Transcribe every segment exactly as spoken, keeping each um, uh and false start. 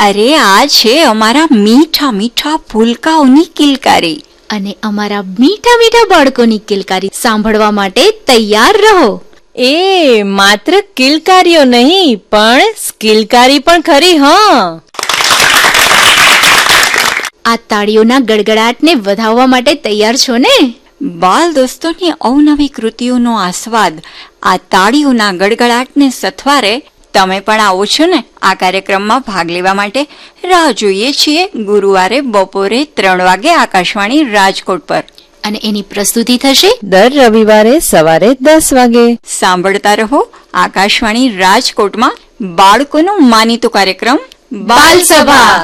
અરે આ છે અમારા મીઠા મીઠા ફૂલકાઓની કિલકારી અને અમારા મીઠા મીઠા બાળકોની કિલકારી સાંભળવા માટે તૈયાર રહો. એ માત્ર કિલકારીઓ નહીં પણ સ્કિલકારી પણ ખરી. હા, આ તાળીઓના ગડગડાટને વધાવવા માટે તૈયાર છો ને? બાલ દોસ્તોની અવનવી કૃતિઓનો આસ્વાદ આ તાળીઓના ગડગડાટને સથવારે તમે પણ આવો છો ને આ કાર્યક્રમમાં ભાગ લેવા માટે? રાહ જોઈએ છીએ ગુરુવારે બપોરે ત્રણ વાગે આકાશવાણી રાજકોટ પર. અને એની પ્રસ્તુતિ થશે દર રવિવારે સવારે દસ વાગે. સાંભળતા રહો આકાશવાણી રાજકોટમાં બાળકોનો માનીતો કાર્યક્રમ બાલ સભા.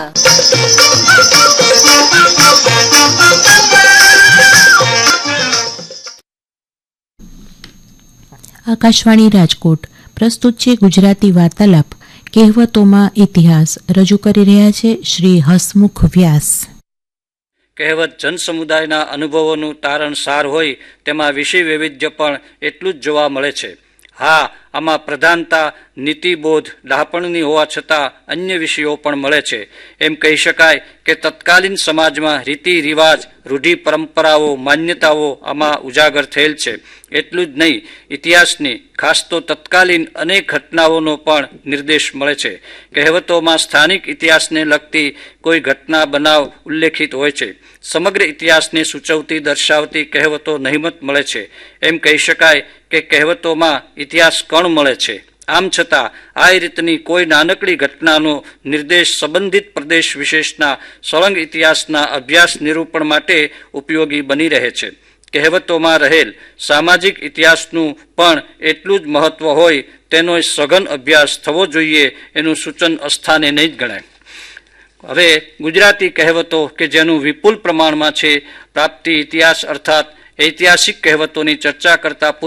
આકાશવાણી રાજકોટ પ્રસ્તુત છે ગુજરાતી વાર્તાલાપ કહેવતોમાં ઇતિહાસ. રજૂ કરી રહ્યા છે શ્રી હસમુખ વ્યાસ. કહેવત જનસમુદાયના અનુભવોનું તારણ સાર હોય તેમાં વિષય વૈવિધ્ય પણ એટલું જ જોવા મળે છે. હા, આમાં પ્રધાનતા નીતિબોધ ડહાપણની હોવા છતાં અન્ય વિષયો પણ મળે છે. એમ કહી શકાય કે તત્કાલીન સમાજમાં રીતિ રિવાજ રૂઢિ પરંપરાઓ માન્યતાઓ આમાં ઉજાગર થયેલ છે. એટલું જ નહીં, ઇતિહાસની ખાસ તો તત્કાલીન અનેક ઘટનાઓનો પણ નિર્દેશ મળે છે. કહેવતોમાં સ્થાનિક ઇતિહાસને લગતી કોઈ ઘટના બનાવ ઉલ્લેખિત હોય છે. સમગ્ર ઇતિહાસને સૂચવતી દર્શાવતી કહેવતો નહિમત મળે છે. એમ કહી શકાય કે કહેવતોમાં ઇતિહાસ કણ મળે છે. આમ છતાં આ રીતની કોઈ નાનકડી ઘટનાનો નિર્દેશ સંબંધિત પ્રદેશ વિશેષના સળંગ ઇતિહાસના અભ્યાસ નિરૂપણ માટે ઉપયોગી બની રહે છે. કહેવતોમાં રહેલ સામાજિક ઇતિહાસનું પણ એટલું જ મહત્વ હોય તેનો સઘન અભ્યાસ થવો જોઈએ એનું સૂચન અસ્થાને નહીં જ ગણાય. હવે ગુજરાતી કહેવતો કે જેનું વિપુલ પ્રમાણમાં છે પ્રાપ્તિ ઇતિહાસ અર્થાત ઐતિહાસિક કહેવતોની ચર્ચા કરતા